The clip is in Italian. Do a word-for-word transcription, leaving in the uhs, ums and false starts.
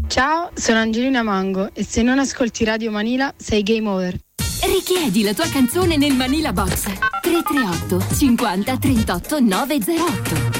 Ciao, sono Angelina Mango e se non ascolti Radio Manila sei game over. Richiedi la tua canzone nel Manila Box tre tre otto cinquanta trentotto novecentotto.